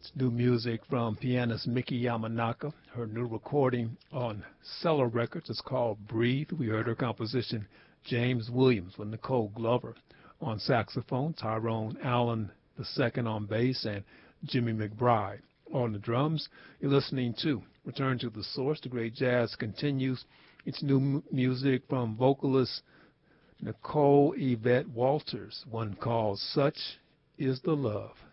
New music from pianist Miki Yamanaka. Her new recording on Cellar Records is called Breathe. We heard her composition James Williams with Nicole Glover on saxophone, Tyrone Allen II on bass, and Jimmy McBride on the drums. You're listening to Return to the Source. The great jazz continues. It's new music from vocalist Nicole Yvette Walters, one called Such is the Love.